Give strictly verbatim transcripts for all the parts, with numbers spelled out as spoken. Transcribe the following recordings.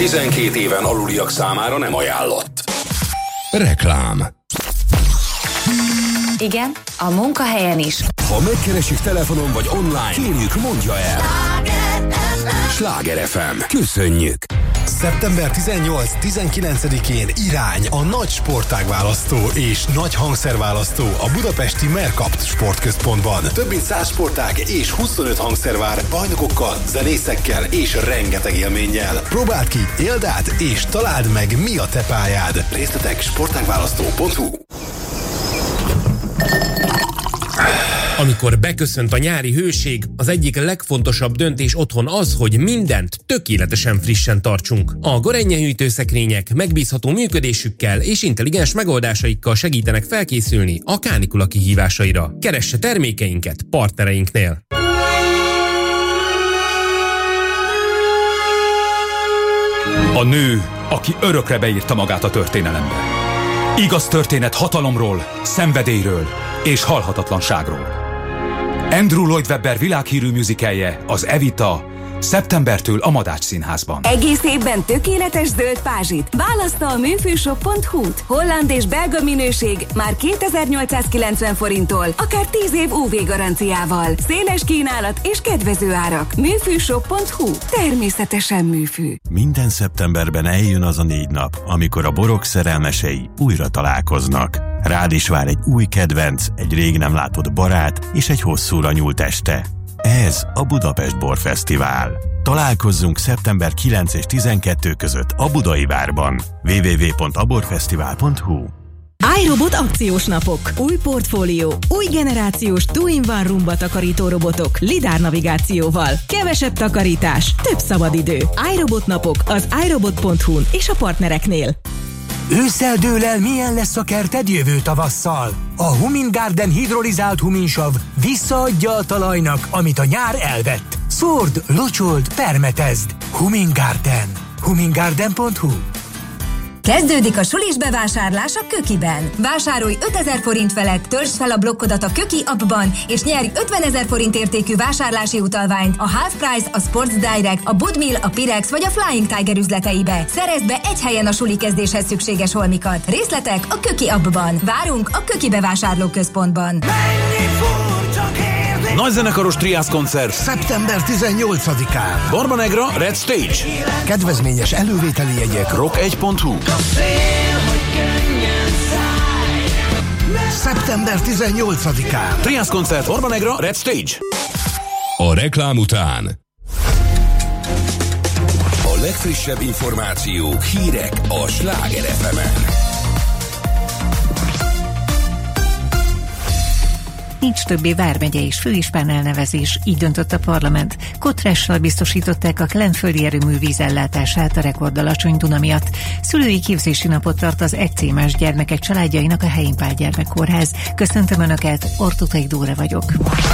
tizenkét éven aluliak számára nem ajánlott. Reklám. Igen, a munkahelyen is. Ha megkeresik telefonon vagy online, kérjük, mondja el. Sláger ef em. Köszönjük. szeptember tizennyolc-tizenkilencedikén irány a nagy sportágválasztó és nagy hangszerválasztó a budapesti Merkapt sportközpontban. Több mint száz sportág és huszonöt hangszer vár bajnokokkal, zenészekkel és rengeteg élménnyel. Próbáld ki, éld át és találd meg, mi a te pályád. Részletek sportágválasztó pont hu. Amikor beköszönt a nyári hőség, az egyik legfontosabb döntés otthon az, hogy mindent tökéletesen frissen tartsunk. A Gorenje hűtőszekrények megbízható működésükkel és intelligens megoldásaikkal segítenek felkészülni a kánikula kihívásaira. Keresse termékeinket partnereinknél! A nő, aki örökre beírta magát a történelembe. Igaz történet hatalomról, szenvedélyről és halhatatlanságról. Andrew Lloyd Webber világhírű musicalje, az Evita, szeptembertől a Madács Színházban. Egész évben tökéletes zöld pázsit. Választa a műfűshop pont hu-t. Holland és belga minőség már kétezer-nyolcszázkilencven forinttól, akár tíz év ú vé garanciával. Széles kínálat és kedvező árak. műfűshop pont hu. Természetesen műfű. Minden szeptemberben eljön az a négy nap, amikor a borok szerelmesei újra találkoznak. Rád is vár egy új kedvenc, egy rég nem látott barát és egy hosszúra nyúlt este. Ez a Budapest Borfesztivál. Találkozzunk szeptember kilenc és tizenkettő között a Budai Várban. double-u double-u double-u pont a borfesztivál pont hu. iRobot akciós napok. Új portfólió. Új generációs two-in-one rumba takarító robotok. lidár navigációval. Kevesebb takarítás. Több szabadidő. iRobot napok az i robot pont hu-n és a partnereknél. Ősszel dől el, milyen lesz a kerted jövő tavasszal. A Humin Garden hidrolizált huminsav visszaadja a talajnak, amit a nyár elvett. Szórd, locsold, permetezd. Humin Garden. humin garden pont hu. Kezdődik a sulis bevásárlás a Kökiben. Vásárolj ötezer forint felett, töltsd fel a blokkodat a Köki appban, és nyerj ötvenezer forint értékű vásárlási utalványt a Half Price, a Sports Direct, a Budmill, a Pirex vagy a Flying Tiger üzleteibe. Szerezd be egy helyen a suli kezdéshez szükséges holmikat. Részletek a Köki appban. Várunk a Köki bevásárlóközpontban. Nagyzenekaros triász koncert szeptember tizennyolcadikán. Barba Negra, Red Stage. Kedvezményes elővételi jegyek rock egy pont hu. szeptember tizennyolcadikán. Triász koncert, Barba Negra, Red Stage. A reklám után a legfrissebb információk, hírek a Sláger ef emen. Nincs többé vármegye és főispán elnevezés, így döntött a parlament. Kotrással biztosították a Kelenföldi erőmű vízellátását a rekordalacsony Duna miatt. Szülői képzési napot tart az ekcémás gyermekek családjainak a Helyinpál Gyermekkórház. Köszöntöm Önöket, Ortutai Dóra vagyok.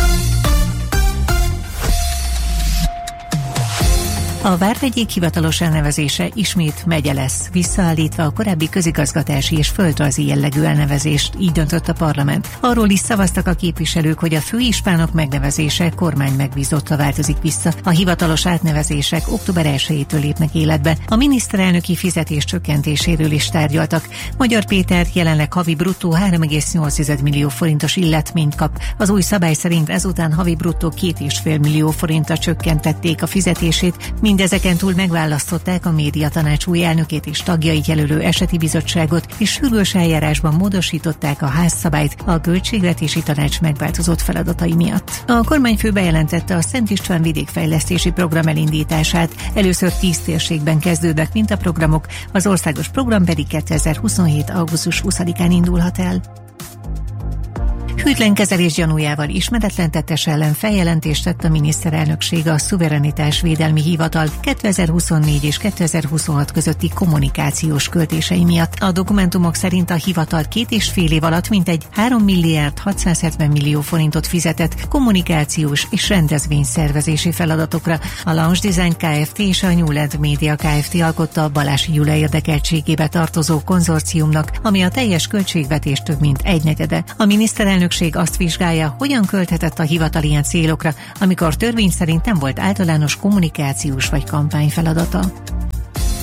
A Vármegyék hivatalos elnevezése ismét megye lesz, visszaállítva a korábbi közigazgatási és földrajzi jellegű elnevezést, így döntött a parlament. Arról is szavaztak a képviselők, hogy a főispánok megnevezése kormány megbízottra változik vissza. A hivatalos átnevezések október elsejétől lépnek életbe. A miniszterelnöki fizetés csökkentéséről is tárgyaltak. Magyar Péter jelenleg havi bruttó három egész nyolc millió forintos illetményt kap. Az új szabály szerint ezután havi bruttó két egész öt millió forintra csökkentették a fizetését. Mindezeken túl megválasztották a médiatanács új elnökét és tagjait jelölő eseti bizottságot, és sürgős eljárásban módosították a házszabályt a költségvetési tanács megváltozott feladatai miatt. A kormányfő bejelentette a Szent István vidékfejlesztési program elindítását. Először tíz térségben kezdődnek mintaprogramok, az országos program pedig kétezer-huszonhét. augusztus huszadikán indulhat el. Hűtlen kezelés gyanújával ismeretlen tettes ellen feljelentést tett a miniszterelnökség a Szuverenitásvédelmi Hivatal kétezer-huszonnégy és kétezer-huszonhat közötti kommunikációs költései miatt. A dokumentumok szerint a hivatal két és fél év alatt mintegy három milliárd hatszázhetven millió forintot fizetett kommunikációs és rendezvényszervezési feladatokra. A Lounge Design Kft. És a Newland Media Kft. Alkotta a Balási Gyula érdekeltségébe tartozó konzorciumnak, ami a teljes költségvetés több mint egynegyede. A miniszterelnökség azt vizsgálja, hogyan költhetett a hivatal ilyen célokra, amikor törvény szerint nem volt általános kommunikációs vagy kampány feladata.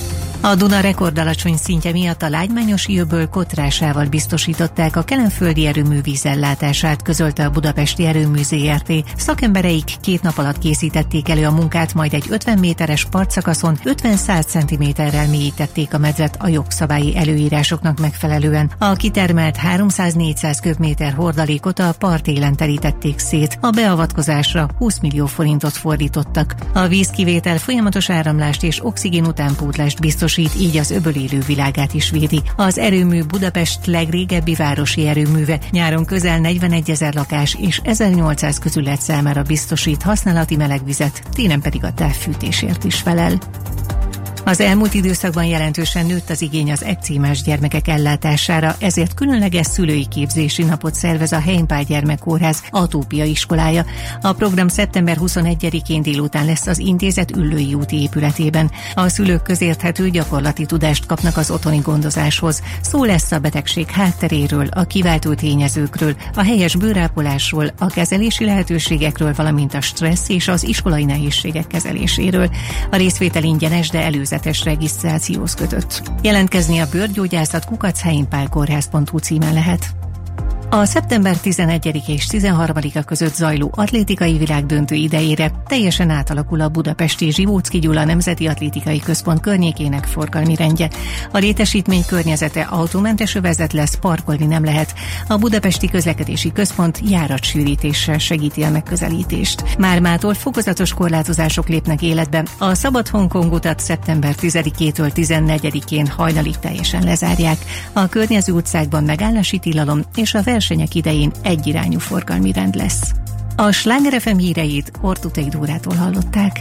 A Duna rekordalacsony szintje miatt a lágymányosi öböl kotrásával biztosították a kelenföldi erőmű vízellátását, közölte a Budapesti Erőmű zé er té. Szakembereik két nap alatt készítették elő a munkát, majd egy ötven méteres partszakaszon ötven-száz centiméterrel mélyítették a medret a jogszabályi előírásoknak megfelelően. A kitermelt háromszáz-négyszáz köbméter hordalékot a partélen terítették szét. A beavatkozásra húsz millió forintot fordítottak. A vízkivétel folyamatos áramlást és oxigén utánpótlást biztosít, így az öböl élő világát is védi. Az erőmű Budapest legrégebbi városi erőműve, nyáron közel negyvenegyezer lakás és ezernyolcszáz közület számára biztosít használati melegvizet, télen pedig a távfűtésért is felel. Az elmúlt időszakban jelentősen nőtt az igény az egycímás gyermekek ellátására, ezért különleges szülői képzési napot szervez a Heimpál Gyermekkórház Atópia iskolája. A program szeptember huszonegyedikén délután lesz az intézet Üllői úti épületében. A szülők közérthető gyakorlati tudást kapnak az otthoni gondozáshoz. Szó lesz a betegség hátteréről, a kiváltó tényezőkről, a helyes bőrápolásról, a kezelési lehetőségekről, valamint a stressz és az iskolai nehézségek kezeléséről. A részvétel ingyenes, de előzetes regisztrációhoz kötött. Jelentkezni a bőrgyógyászat kukac heimpálkórház pont hu címen lehet. A szeptember tizenegyedike és tizenharmadika között zajló atlétikai világdöntő idejére teljesen átalakul a budapesti Zsivóczky Gyula Nemzeti Atlétikai Központ környékének forgalmi rendje. A létesítmény környezete autómentes övezet lesz, parkolni nem lehet. A Budapesti Közlekedési Központ járatsűrítéssel segíti a megközelítést. Már-mától fokozatos korlátozások lépnek életbe. A Szabad Hongkong utat szeptember tizedikétől tizennegyedikén hajnalig teljesen lezárják. A környező utcákban megállási tilalom és a versenyek idején egyirányú forgalmi rend lesz. A Sláger ef em híreit Ortutei Dórától hallották.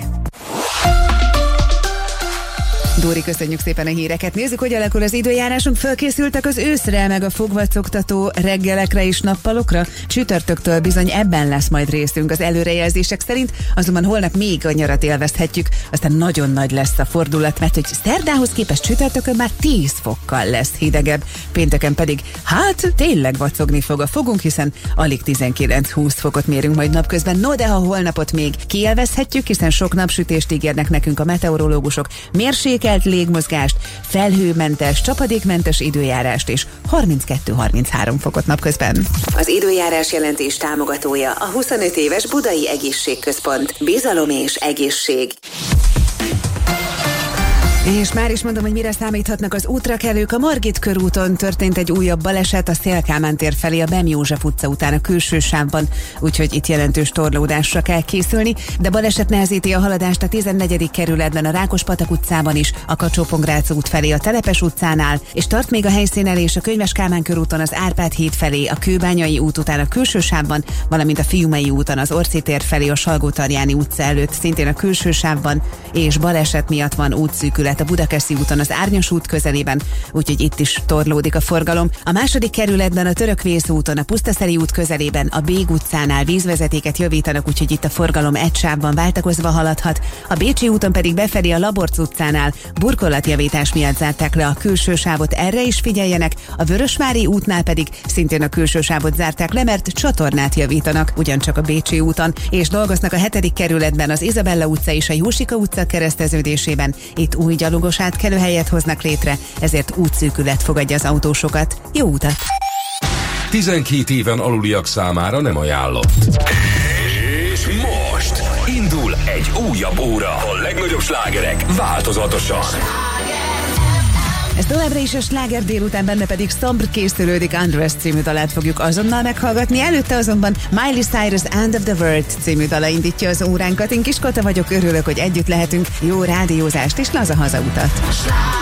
Dóri, köszönjük szépen a híreket. Nézzük, hogy alakul az időjárásunk. Fölkészültek az őszre, meg a fogvacogtató reggelekre és nappalokra. Csütörtöktől bizony ebben lesz majd részünk az előrejelzések szerint, azonban holnap még a nyarat élvezhetjük. Aztán nagyon nagy lesz a fordulat, mert hogy szerdához képest csütörtökön már tíz fokkal lesz hidegebb. Pénteken pedig, hát tényleg vacogni fog a fogunk, hiszen alig tizenkilenc-húsz fokot mérünk majd napközben. No, de ha holnapot még kielvezhetjük, hiszen sok napsütést ígérnek nekünk a meteorológusok, mérsékelt légmozgást, felhőmentes, csapadékmentes időjárást és harminckettő-harminchárom fokot napközben. Az időjárás jelentés támogatója a huszonöt éves Budai Egészségközpont. Bizalom és egészség. És már is mondom, hogy mire számíthatnak az útrakelők. A Margit körúton történt egy újabb baleset a Széll-Kálmán tér felé a Bem József utca után a külső sávban, úgyhogy itt jelentős torlódásra kell készülni, de baleset nehezíti a haladást a tizennegyedik kerületben, a Rákospatak utcában is, a Kacsó-Pongrác út felé a Telepes utcánál, és tart még a helyszínelés a Könyves Kálmán körúton az Árpád híd felé, a Kőbányai út után a külső sávban, valamint a Fiumei úton az Orci tér felé a Salgótarjáni utca előtt, szintén a külső sávban, és baleset miatt van útszűkület a Budakeszi úton az Árnyas út közelében, úgyhogy itt is torlódik a forgalom. A második kerületben a Törökvész úton, a Pusztaszeri út közelében, a Bég utcánál vízvezetéket javítanak, úgyhogy itt a forgalom egy sávban váltakozva haladhat. A Bécsi úton pedig befelé a Laborc utcánál burkolatjavítás miatt zárták le a külső sávot, erre is figyeljenek. A Vörösvári útnál pedig szintén a külső sávot zárták le, mert csatornát javítanak, ugyancsak a Bécsi úton, és dolgoznak a hetedik kerületben az Izabella utca és a Jósika utca kereszteződésében. Itt új gyalogos átkelőhelyet hoznak létre, ezért útszűkület fogadja az autósokat. Jó utat! tizenkét éven aluliak számára nem ajánlott. És most indul egy újabb óra. A legnagyobb slágerek változatosan. Ez továbbra is a Sláger délután, benne pedig Szambr készülődik, Undress című dalát fogjuk azonnal meghallgatni, előtte azonban Miley Cyrus End of the World című dala indítja az óránkat. Én Kiskota vagyok, örülök, hogy együtt lehetünk, jó rádiózást és laza hazautat.